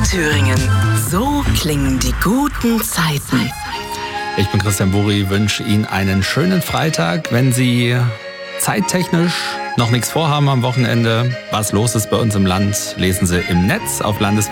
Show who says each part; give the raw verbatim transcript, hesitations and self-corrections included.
Speaker 1: Thüringen. So klingen die guten Zeiten.
Speaker 2: Ich bin Christian Buri, wünsche Ihnen einen schönen Freitag. Wenn Sie zeittechnisch noch nichts vorhaben am Wochenende, was los ist bei uns im Land, lesen Sie im Netz auf Landes